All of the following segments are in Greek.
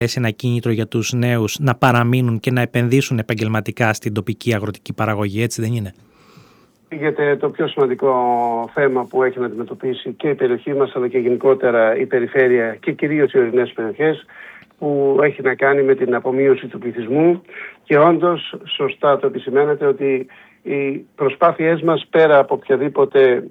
ένα κίνητρο για τους νέους να παραμείνουν και να επενδύσουν επαγγελματικά στην τοπική αγροτική παραγωγή, έτσι δεν είναι? Γιατί το πιο σημαντικό θέμα που έχει να αντιμετωπίσει και η περιοχή μας, αλλά και γενικότερα η περιφέρεια και κυρίως οι ορεινές περιοχές, που έχει να κάνει με την απομείωση του πληθυσμού, και όντως σωστά το επισημαίνεται ότι οι προσπάθειές μας, πέρα από οποιαδήποτε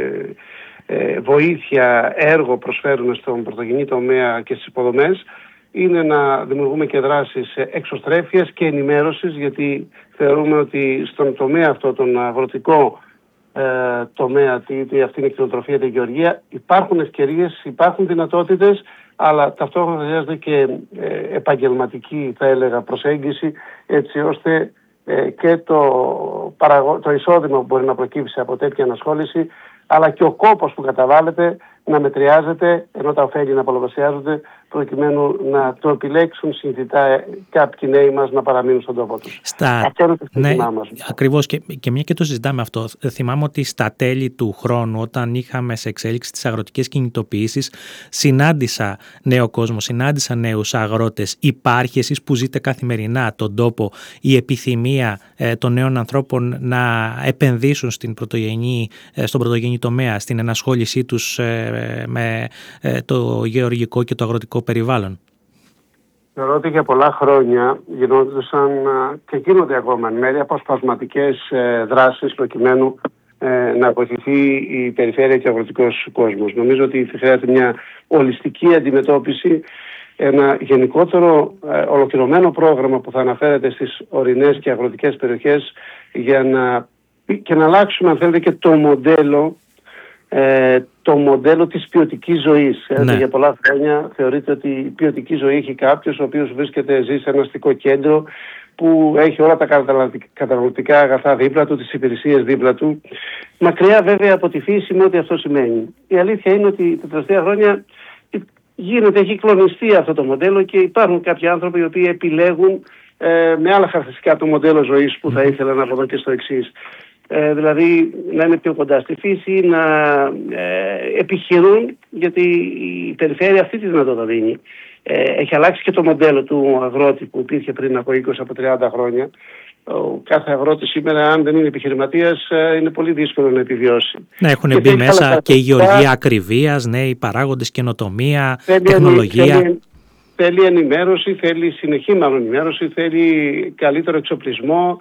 βοήθεια, έργο προσφέρουμε στον πρωτογενή τομέα και στις υποδομές, είναι να δημιουργούμε και δράσεις εξωστρέφειας και ενημέρωσης, γιατί θεωρούμε ότι στον τομέα αυτό, τον αγροτικό τομέα, είτε αυτή είναι η κτηνοτροφία είτε η γεωργία, υπάρχουν ευκαιρίες, υπάρχουν δυνατότητες, αλλά ταυτόχρονα χρειάζεται και επαγγελματική, θα έλεγα, προσέγγιση, έτσι ώστε και το εισόδημα που μπορεί να προκύψει από τέτοια ανασχόληση, αλλά και ο κόπος που καταβάλλεται να μετριάζεται, ενώ τα ωφέλη να πολλαπλασιάζονται, προκειμένου να το επιλέξουν συνειδητά κάποιοι νέοι μας να παραμείνουν στον τόπο τους. Αυτό είναι το σύστημά μας. Ακριβώς, και μια και το συζητάμε αυτό. Θυμάμαι ότι στα τέλη του χρόνου, όταν είχαμε σε εξέλιξη τις αγροτικές κινητοποιήσεις, συνάντησα νέο κόσμο, συνάντησα νέους αγρότες. Υπάρχει, εσείς που ζείτε καθημερινά τον τόπο, η επιθυμία των νέων ανθρώπων να επενδύσουν στον πρωτογενή τομέα, στην ενασχόλησή τους με το γεωργικό και το αγροτικό περιβάλλον? Θεωρώ ότι για πολλά χρόνια γινόντουσαν και γίνονται ακόμα εν μέρει αποσπασματικές δράσεις προκειμένου να βοηθηθεί η περιφέρεια και ο αγροτικός κόσμος. Νομίζω ότι χρειάζεται μια ολιστική αντιμετώπιση, ένα γενικότερο ολοκληρωμένο πρόγραμμα που θα αναφέρεται στις ορεινές και αγροτικές περιοχές για να αλλάξουμε, αν θέλετε, και το μοντέλο της ποιοτικής ζωής. Ναι. Για πολλά χρόνια θεωρείται ότι η ποιοτική ζωή έχει κάποιος ο οποίος ζει σε ένα αστικό κέντρο που έχει όλα τα καταναλωτικά αγαθά δίπλα του, τις υπηρεσίες δίπλα του. Μακριά βέβαια από τη φύση με ό,τι αυτό σημαίνει. Η αλήθεια είναι ότι τα τελευταία χρόνια έχει κλονιστεί αυτό το μοντέλο και υπάρχουν κάποιοι άνθρωποι οι οποίοι επιλέγουν με άλλα χαρακτηριστικά το μοντέλο ζωής που θα ήθελα να πω και στο εξής. Δηλαδή να είναι πιο κοντά στη φύση, να επιχειρούν, γιατί η περιφέρεια αυτή τη δυνατότητα δίνει. Έχει αλλάξει και το μοντέλο του αγρότη που υπήρχε πριν από 20-30 χρόνια. Ο κάθε αγρότης σήμερα, αν δεν είναι επιχειρηματίας, είναι πολύ δύσκολο να επιβιώσει. Να έχουν μπει μέσα και η γεωργία ακριβίας, νέοι παράγοντες, καινοτομία, τεχνολογία. Θέλει ενημέρωση, θέλει συνεχή ενημέρωση, θέλει καλύτερο εξοπλισμό,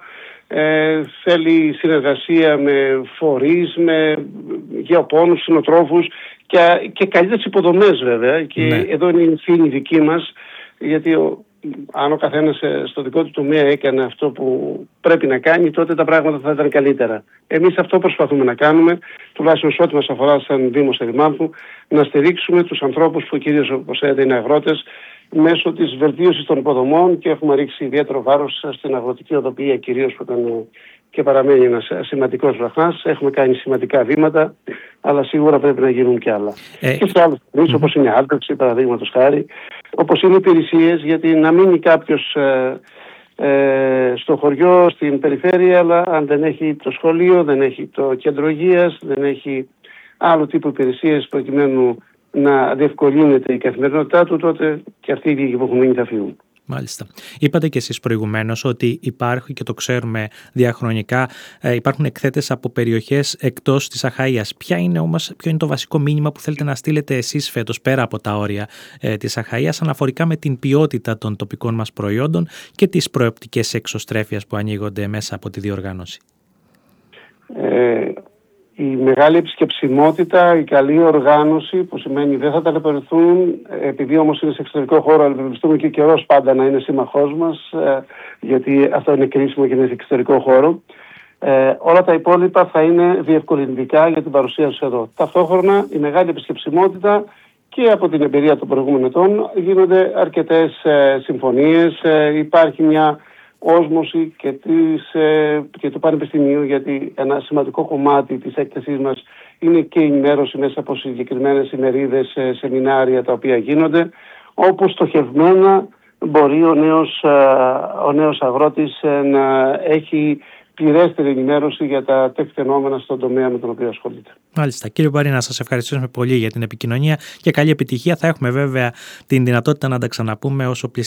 θέλει συνεργασία με φορείς, με γεωπόνους, συνοτρόφους και καλύτερες υποδομές βέβαια. Και εδώ είναι η ευθύνη δική μας, γιατί αν ο καθένας στο δικό του τομέα έκανε αυτό που πρέπει να κάνει, τότε τα πράγματα θα ήταν καλύτερα. Εμείς αυτό προσπαθούμε να κάνουμε, τουλάχιστον σε ό,τι μας αφορά σαν Δήμος Ερημάνθου, να στηρίξουμε τους ανθρώπους που κυρίως, όπως είδατε, είναι αγρότες, μέσω της βελτίωσης των υποδομών, και έχουμε ρίξει ιδιαίτερο βάρος στην αγροτική οδοποιία, κυρίως που ήταν και παραμένει ένας σημαντικός βραχνάς. Έχουμε κάνει σημαντικά βήματα, αλλά σίγουρα πρέπει να γίνουν κι άλλα. Και σε άλλους τομείς, όπως είναι η άλπεξη, παραδείγματος χάρη, όπως είναι υπηρεσίες, γιατί να μείνει κάποιος στο χωριό, στην περιφέρεια, αλλά αν δεν έχει το σχολείο, δεν έχει το κέντρο υγείας, δεν έχει άλλο τύπο υπηρεσίες προκειμένου να διευκολύνεται η καθημερινότητά του, τότε και αυτοί οι λίγοι που έχουν μείνει θα φύγουν. Μάλιστα. Είπατε και εσείς προηγουμένως ότι υπάρχει, και το ξέρουμε διαχρονικά, υπάρχουν εκθέτες από περιοχές εκτός της Αχαΐας. Ποιο είναι το βασικό μήνυμα που θέλετε να στείλετε εσείς φέτος, πέρα από τα όρια της Αχαΐας, αναφορικά με την ποιότητα των τοπικών μας προϊόντων και τις προοπτικές εξωστρέφειας που ανοίγονται μέσα από τη διοργάνωση? Η μεγάλη επισκεψιμότητα, η καλή οργάνωση, που σημαίνει δεν θα ταλαιπωρηθούν, επειδή όμως είναι σε εξωτερικό χώρο, αλλά ευελπιστούμε και ο καιρός πάντα να είναι σύμμαχός μας, γιατί αυτό είναι κρίσιμο και είναι σε εξωτερικό χώρο. Όλα τα υπόλοιπα θα είναι διευκολυντικά για την παρουσία τους εδώ. Ταυτόχρονα η μεγάλη επισκεψιμότητα, και από την εμπειρία των προηγούμενων ετών γίνονται αρκετές συμφωνίες, υπάρχει μια όσμωση και του Πανεπιστημίου, γιατί ένα σημαντικό κομμάτι της έκθεσής μας είναι και η ενημέρωση μέσα από συγκεκριμένες ημερίδες, σεμινάρια τα οποία γίνονται, όπου στοχευμένα μπορεί ο νέος αγρότης να έχει πληρέστερη ενημέρωση για τα τεκτενόμενα στον τομέα με τον οποίο ασχολείται. Μάλιστα. Κύριε Μπαρή, να σας ευχαριστήσουμε πολύ για την επικοινωνία και καλή επιτυχία. Θα έχουμε βέβαια την δυνατότητα να τα ξαναπούμε όσο πλησιάζουμε